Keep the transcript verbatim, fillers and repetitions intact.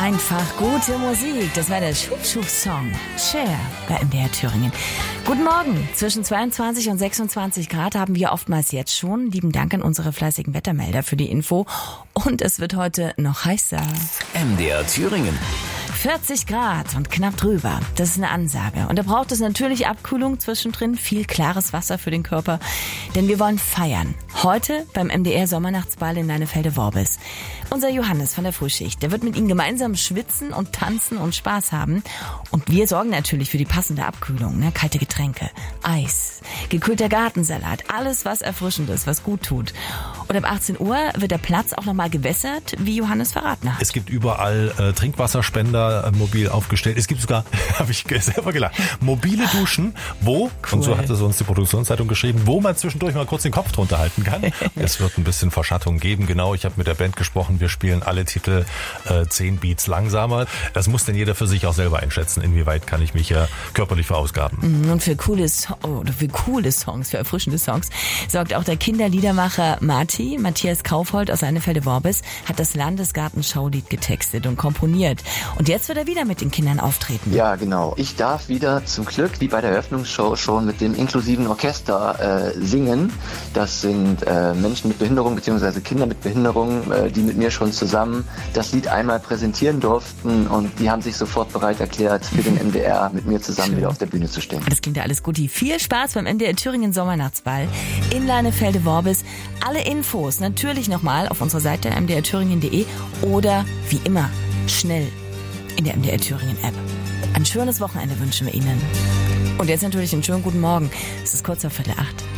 Einfach gute Musik. Das war der Schub-Schub-Song. Share bei M D R Thüringen. Guten Morgen. Zwischen zweiundzwanzig und sechsundzwanzig Grad haben wir oftmals jetzt schon. Lieben Dank an unsere fleißigen Wettermelder für die Info. Und es wird heute noch heißer. M D R Thüringen. vierzig Grad und knapp drüber. Das ist eine Ansage. Und da braucht es natürlich Abkühlung zwischendrin, viel klares Wasser für den Körper. Denn wir wollen feiern. Heute beim M D R Sommernachtsball in Leinefelde-Worbis. Unser Johannes von der Frühschicht, der wird mit Ihnen gemeinsam schwitzen und tanzen und Spaß haben. Und wir sorgen natürlich für die passende Abkühlung. Ne? Kalte Getränke, Eis, gekühlter Gartensalat, alles was erfrischend ist, was gut tut. Und ab achtzehn Uhr wird der Platz auch nochmal gewässert, wie Johannes verraten hat. Es gibt überall äh, Trinkwasserspender äh, mobil aufgestellt. Es gibt sogar, habe ich selber gelacht, mobile Duschen, wo, cool. Und so hat es uns die Produktionszeitung geschrieben, wo man zwischendurch mal kurz den Kopf drunter halten kann. Es wird ein bisschen Verschattung geben. Genau, ich habe mit der Band gesprochen. Wir spielen alle Titel äh, zehn Beats langsamer. Das muss denn jeder für sich auch selber einschätzen, inwieweit kann ich mich ja körperlich verausgaben. Und für coole, so- oder für coole Songs, für erfrischende Songs, sorgt auch der Kinderliedermacher Marti, Matthias Kaufhold aus Leinefelde-Worbis, hat das Landesgartenschaulied getextet und komponiert. Und jetzt wird er wieder mit den Kindern auftreten. Ja, genau. Ich darf wieder zum Glück, wie bei der Eröffnungsshow schon, mit dem inklusiven Orchester äh, singen. Das sind äh, Menschen mit Behinderung bzw. Kinder mit Behinderung, äh, die mit mir schon zusammen das Lied einmal präsentieren durften und die haben sich sofort bereit erklärt, für den M D R mit mir zusammen Schön. wieder auf der Bühne zu stehen. Das klingt ja alles gut. Viel Spaß beim M D R Thüringen Sommernachtsball in Leinefelde-Worbis. Alle Infos natürlich nochmal auf unserer Seite m d r thüringen punkt d e oder wie immer schnell in der M D R Thüringen App. Ein schönes Wochenende wünschen wir Ihnen. Und jetzt natürlich einen schönen guten Morgen. Es ist kurz vor Viertel acht.